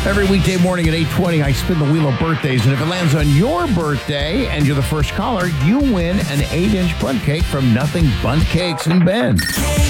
Every weekday morning at 8:20, I spin the wheel of birthdays, and if it lands on your birthday and you're the first caller, you win an 8-inch bundt cake from Nothing Bundt Cakes in Bend.